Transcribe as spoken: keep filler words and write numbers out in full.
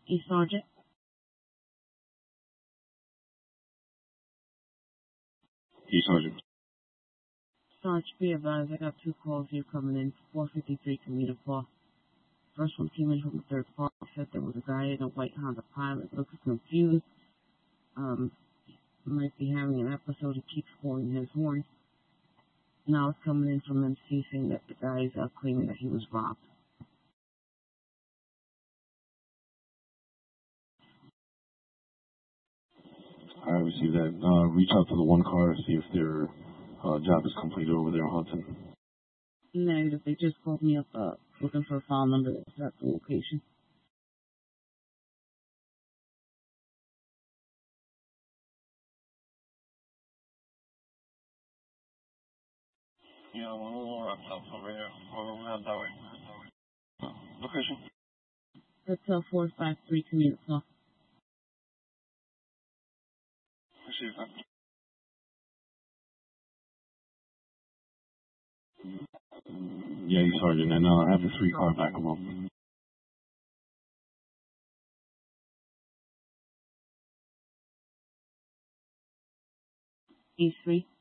E Sergeant. E Sergeant. Sarge, be advised, I got two calls here coming in, four fifty-three Commuter Park. First one came in from the third park, said there was a guy in a white Honda Pilot, looks confused, um, might be having an episode, he keeps blowing his horn. Now it's coming in from M C saying that the guy is uh, claiming that he was robbed. I received that. Uh, reach out to the one car, see if their uh, job is completed over there in Hudson. Negative, they just called me up uh, looking for a file number that's at the location. Yeah, one more up top over here. Over around that way. Location? That's uh, four five three Commuter Park. Receive that. Yeah, you Sergeant, and uh, have the three car back them up. E three.